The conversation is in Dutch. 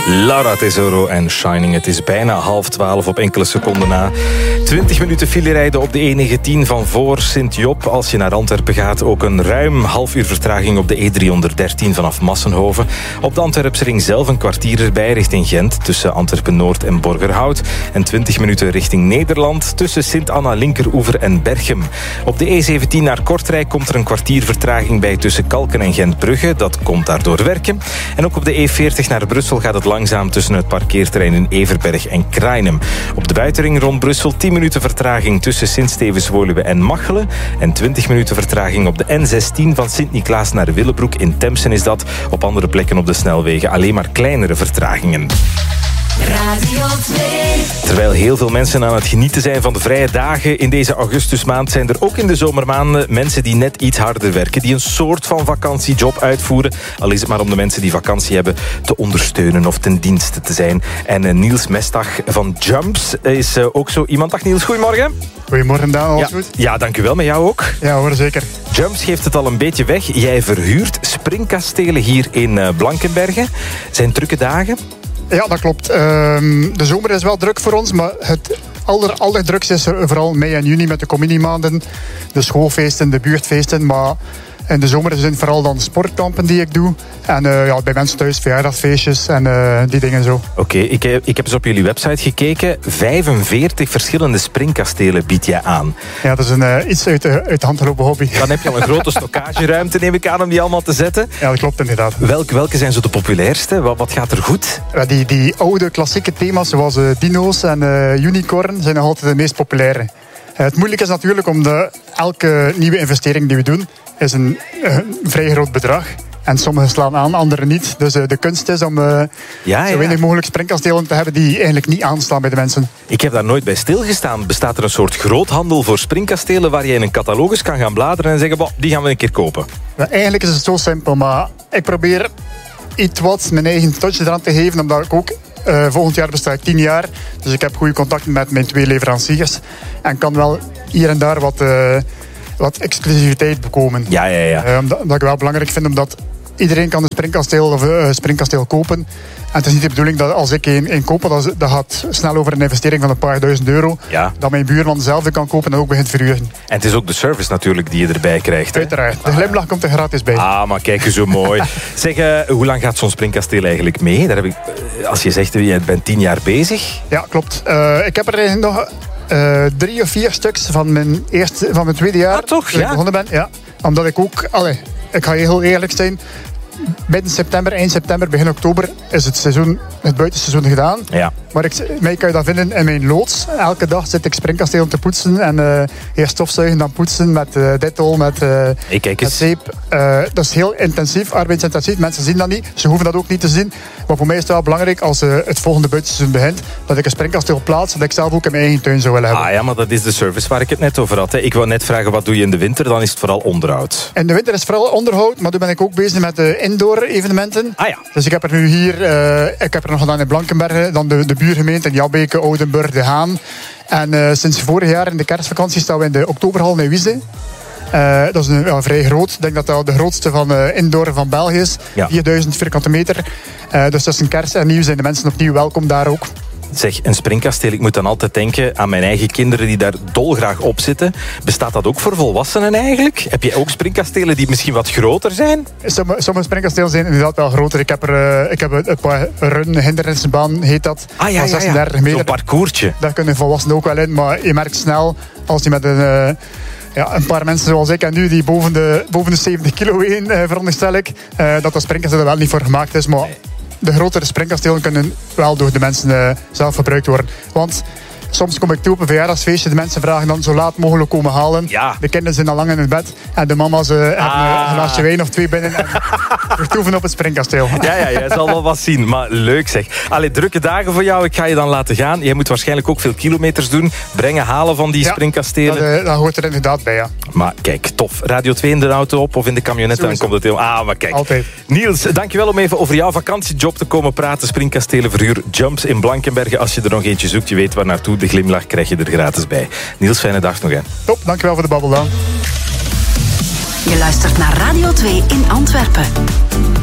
Laura Tesoro en Shining. Het is bijna 11:30 op enkele seconden na. 20 minuten file rijden op de E19 van voor Sint-Job. Als je naar Antwerpen gaat, ook een ruim half uur vertraging op de E313 vanaf Massenhoven. Op de Antwerpsring zelf een kwartier erbij richting Gent, tussen Antwerpen-Noord en Borgerhout. En 20 minuten richting Nederland, tussen Sint-Anna, Linkeroever en Berchem. Op de E17 naar Kortrijk komt er een kwartier vertraging bij tussen Kalken en Gentbrugge. Dat komt daardoor werken. En ook op de E40 naar Brussel gaat het langzaam tussen het parkeerterrein in Everberg en Krainem. Op de buitenring rond Brussel 10 minuten vertraging tussen Sint-Stevens-Woluwe en Machelen. En 20 minuten vertraging op de N16 van Sint-Niklaas naar Willebroek. In Temsen is dat. Op andere plekken op de snelwegen alleen maar kleinere vertragingen. Radio 2. Terwijl heel veel mensen aan het genieten zijn van de vrije dagen in deze augustusmaand, zijn er ook in de zomermaanden mensen die net iets harder werken, die een soort van vakantiejob uitvoeren. Al is het maar om de mensen die vakantie hebben te ondersteunen of ten dienste te zijn. En Niels Mestag van Jumps is ook zo iemand. Dag Niels, goedemorgen. Goedemorgen Daan, alles goed? Ja, dank u wel. Met jou ook? Ja hoor, zeker. Jumps geeft het al een beetje weg. Jij verhuurt springkastelen hier in Blankenberge. Zijn drukke dagen? Ja, dat klopt. De zomer is wel druk voor ons, maar het allerdrukste is er vooral mei en juni met de communiemaanden, de schoolfeesten, de buurtfeesten, maar in de zomer zijn vooral dan sportkampen die ik doe. En bij mensen thuis verjaardagsfeestjes en die dingen zo. Oké, ik heb eens op jullie website gekeken. 45 verschillende springkastelen bied jij aan. Ja, dat is een iets uit de hand gelopen hobby. Dan heb je al een grote stockageruimte, neem ik aan, om die allemaal te zetten. Ja, dat klopt inderdaad. Welke zijn zo de populairste? Wat gaat er goed? Die oude klassieke thema's zoals dino's en unicorn zijn nog altijd de meest populaire. Het moeilijke is natuurlijk elke nieuwe investering die we doen is een vrij groot bedrag. En sommigen slaan aan, anderen niet. Dus de kunst is om zo weinig mogelijk springkastelen te hebben die eigenlijk niet aanslaan bij de mensen. Ik heb daar nooit bij stilgestaan. Bestaat er een soort groothandel voor springkastelen waar je in een catalogus kan gaan bladeren en zeggen, die gaan we een keer kopen? Ja, eigenlijk is het zo simpel, maar ik probeer iets wat mijn eigen touch eraan te geven, omdat ik ook volgend jaar besta ik 10 jaar. Dus ik heb goede contacten met mijn 2 leveranciers. En kan wel hier en daar wat exclusiviteit bekomen. Ja. Dat ik wel belangrijk vind, omdat iedereen kan een springkasteel kopen. En het is niet de bedoeling dat als ik een koop, dat gaat snel over een investering van een paar duizend euro. Ja. Dat mijn buurman dezelfde kan kopen en ook begint verhuren. En het is ook de service natuurlijk die je erbij krijgt. Hè? Uiteraard. De glimlach komt er gratis bij. Ah, maar kijk eens zo mooi. Zeg, hoe lang gaat zo'n springkasteel eigenlijk mee? Daar heb ik, als je zegt, je bent 10 jaar bezig. Ja, klopt. Ik heb er eigenlijk nog 3 of 4 stuks van mijn tweede jaar. Ah, toch? Toen ik begonnen ben. Ja. Omdat ik ook... ik ga heel eerlijk zijn. Midden september, eind september, begin oktober is het buitenseizoen gedaan. Ja. Maar mij kan je dat vinden in mijn loods. Elke dag zit ik springkasteel te poetsen. En eerst stofzuigen, dan poetsen met Dettol, met zeep. Dat is heel intensief, arbeidsintensief. Mensen zien dat niet. Ze hoeven dat ook niet te zien. Maar voor mij is het wel belangrijk als het volgende buitenseizoen begint, dat ik een springkasteel plaats dat ik zelf ook in mijn eigen tuin zou willen hebben. Ah ja, maar dat is de service waar ik het net over had. Hè. Ik wou net vragen, wat doe je in de winter? Dan is het vooral onderhoud. In de winter is het vooral onderhoud, maar nu ben ik ook bezig met indoor evenementen. Ah ja. Dus ik heb er nu hier, ik heb er nog gedaan in Blankenberge, dan de buurgemeente in Jabbeke, Oudenburg, De Haan. En sinds vorig jaar in de kerstvakantie staan we in de Oktoberhal in Wieze. Dat is vrij groot. Ik denk dat dat de grootste van indoor van België is. Ja. 4000 vierkante meter. Dus tussen kerst en nieuw zijn de mensen opnieuw welkom daar ook. Zeg, een springkasteel, ik moet dan altijd denken aan mijn eigen kinderen die daar dolgraag op zitten. Bestaat dat ook voor volwassenen eigenlijk? Heb je ook springkastelen die misschien wat groter zijn? Sommige springkastelen zijn inderdaad wel groter. Ik heb een paar hindernisbaan, heet dat. Ah ja, van 36 meter. Zo'n parcoursje. Daar kunnen volwassenen ook wel in, maar je merkt snel als je met een paar mensen zoals ik en nu die boven de 70 kilo wegen, veronderstel ik, dat springkasteel er wel niet voor gemaakt is, maar de grotere springkastelen kunnen wel door de mensen zelf gebruikt worden. Want soms kom ik toe op een verjaardagsfeestje, de mensen vragen dan zo laat mogelijk komen halen. Ja. De kinderen zijn al lang in het bed en de mama's hebben een glaasje wijn of 2 binnen en vertoeven op het springkasteel. Ja, jij zal wel wat zien, maar leuk zeg. Allee, drukke dagen voor jou, ik ga je dan laten gaan. Jij moet waarschijnlijk ook veel kilometers doen, brengen, halen van die springkastelen. Dat hoort er inderdaad bij, ja. Maar kijk, tof. Radio 2 in de auto op of in de camionet, dan komt het heel... Ah, maar kijk. Altijd. Niels, dankjewel om even over jouw vakantiejob te komen praten. Springkastelenverhuur Jumps in Blankenberge. Als je er nog eentje zoekt, je weet waar naartoe. De glimlach krijg je er gratis bij. Niels, fijne dag nog, hè. Top, dankjewel voor de babbel dan. Je luistert naar Radio 2 in Antwerpen.